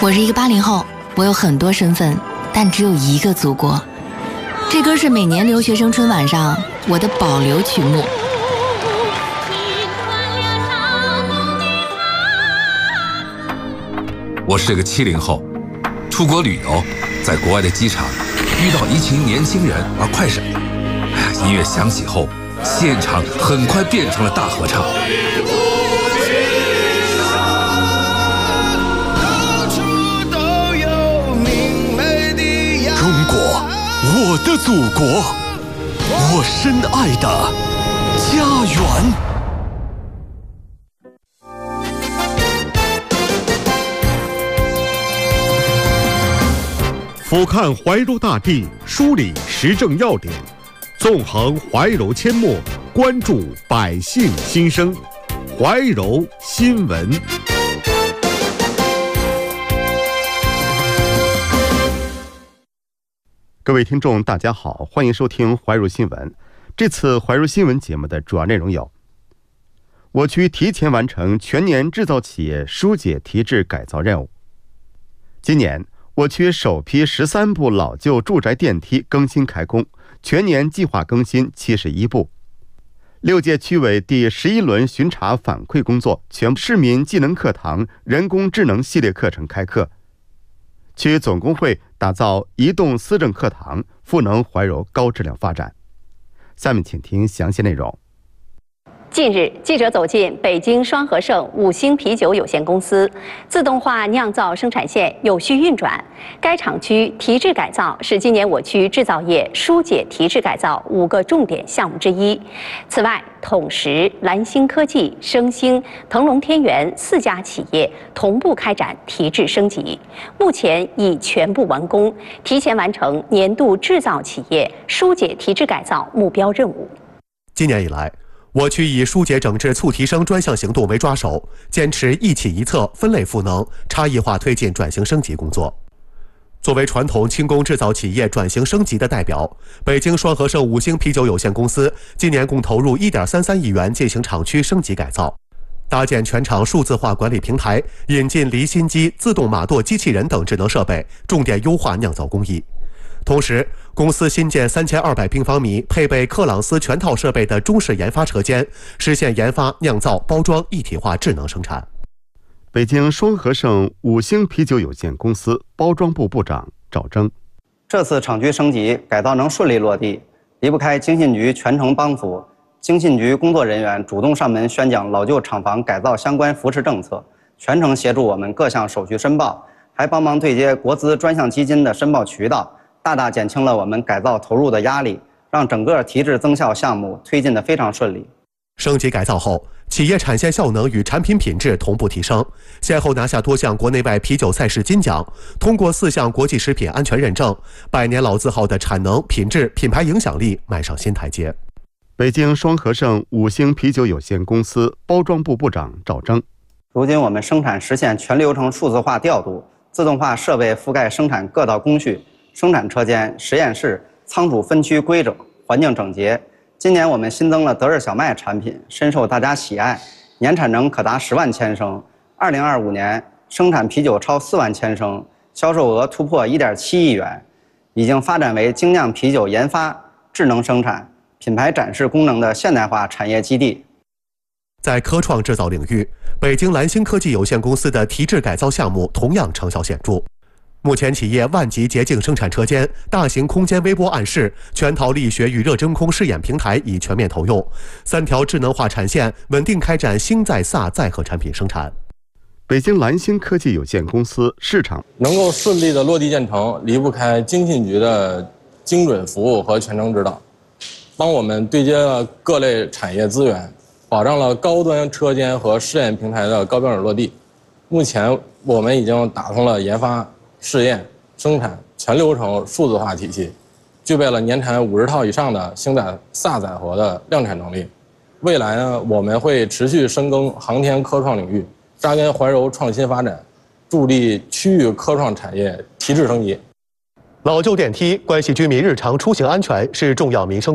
我是一个80后，我有很多身份，但只有一个祖国。这歌是每年留学生春晚上我的保留曲目。 我是个70后，出国旅游，在国外的机场遇到一群年轻人玩快闪，音乐响起后，现场很快变成了大合唱。 中国，我的祖国，我深爱的家园。 俯瞰怀柔大地，梳理时政要点，纵横怀柔阡陌，关注百姓心声。怀柔新闻。各位听众大家好，欢迎收听怀柔新闻。这次怀柔新闻节目的主要内容有：我区提前完成全年制造企业疏解提质改造任务。今年我区首批13部老旧住宅电梯更新开工，全年计划更新71部。6届区委第11轮巡查反馈工作全市民技能课堂人工智能系列课程开课。区总工会打造移动思政课堂，赋能怀柔高质量发展。下面请听详细内容。 近日，记者走进北京双和盛5星啤酒有限公司，自动化酿造生产线有序运转。该厂区提质改造是今年我区制造业疏解提质改造5个重点项目之一。此外，统石、蓝星科技、升星、腾龙天元4家企业同步开展提质升级，目前已全部完工，提前完成年度制造企业疏解提质改造目标任务。 今年以来，我区以疏解整治促提升专项行动为抓手，坚持一企一策、分类赋能、差异化推进转型升级工作。作为传统轻工制造企业转型升级的代表，北京双和盛5星啤酒有限公司今年共投入1.33亿元进行厂区升级改造，搭建全厂数字化管理平台，引进离心机、自动码垛机器人等智能设备，重点优化酿造工艺。同时，公司新建3200平方米、配备克朗斯全套设备的中式研发车间，实现研发、酿造、包装一体化智能生产。 北京双和盛5星啤酒有限公司包装部部长赵征： 这次厂区升级改造能顺利落地，离不开经信局全程帮扶。经信局工作人员主动上门宣讲老旧厂房改造相关扶持政策，全程协助我们各项手续申报，还帮忙对接国资专项基金的申报渠道，大大减轻了我们改造投入的压力，让整个提质增效项目推进得非常顺利。 升级改造后，企业产线效能与产品品质同步提升，先后拿下多项国内外啤酒赛事金奖，通过4项国际食品安全认证，100年老字号的产能、品质、品牌影响力迈上新台阶。 北京双和盛5星啤酒有限公司包装部部长赵征： 如今我们生产实现全流程数字化调度，自动化设备覆盖生产各道工序，生产车间、实验室、仓储分区规整，环境整洁。今年我们新增了德日小麦产品，深受大家喜爱，年产能可达10万千升。2025年生产啤酒超4万千升，销售额突破1.7亿元，已经发展为精酿啤酒研发、智能生产、品牌展示功能的现代化产业基地。 在科创制造领域，北京蓝星科技有限公司的提质改造项目同样成效显著。目前，企业万级洁净生产车间、大型空间微波暗室、全套力学与热真空试验平台已全面投用，3条智能化产线稳定开展星在飒载荷产品生产。 北京蓝星科技有限公司市场能够顺利的落地建成，离不开经信局的精准服务和全程指导，帮我们对接了各类产业资源，保障了高端车间和试验平台的高标准落地。目前，我们已经打通了研发、试验、生产全流程数字化体系，具备了年产50套以上的星在飒载荷的量产能力。未来呢，我们会持续深耕航天科创领域，扎根怀柔创新发展，助力区域科创产业提质升级。 老旧电梯关系居民日常出行安全，是重要民生